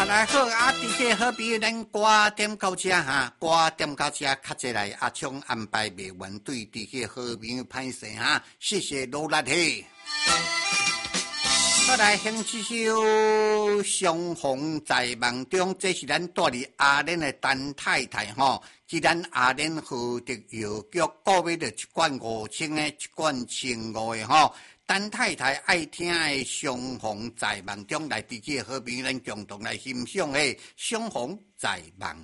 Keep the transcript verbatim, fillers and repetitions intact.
大家好啊！伫个好朋友，咱歌点到这哈，歌点到这，较济来阿昌安排袂完，对伫个好朋友歹势哈，谢谢努力嘿。好来，听这首《相逢在梦中》，这是咱住伫阿莲的陈太太吼。既然阿莲获得药局购买着一罐五千的，一罐千五的吼。陈太太爱听的《相逢在梦中》，来伫个好朋友，咱共同来欣赏诶，《相逢在梦